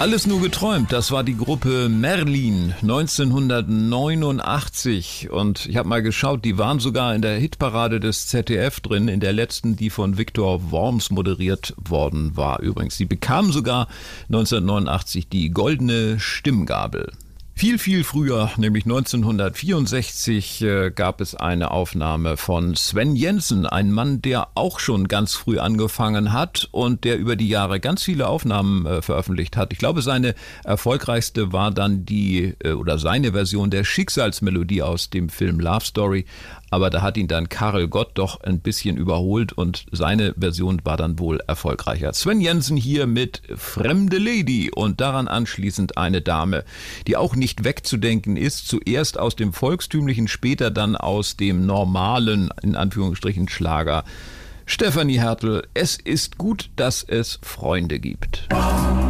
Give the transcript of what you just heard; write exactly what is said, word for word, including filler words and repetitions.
Alles nur geträumt, das war die Gruppe Merlin neunzehnhundertneunundachtzig und ich habe mal geschaut, die waren sogar in der Hitparade des Z D F drin, in der letzten, die von Viktor Worms moderiert worden war übrigens. Sie bekamen sogar neunzehnhundertneunundachtzig die goldene Stimmgabel. Viel, viel früher, nämlich neunzehnhundertvierundsechzig, äh, gab es eine Aufnahme von Sven Jensen, ein Mann, der auch schon ganz früh angefangen hat und der über die Jahre ganz viele Aufnahmen äh, veröffentlicht hat. Ich glaube, seine erfolgreichste war dann die, äh, oder seine Version der Schicksalsmelodie aus dem Film Love Story, aber da hat ihn dann Karel Gott doch ein bisschen überholt und seine Version war dann wohl erfolgreicher. Sven Jensen hier mit Fremde Lady und daran anschließend eine Dame, die auch nicht wegzudenken ist, zuerst aus dem volkstümlichen, später dann aus dem normalen, in Anführungsstrichen, Schlager. Stefanie Hertel, es ist gut, dass es Freunde gibt.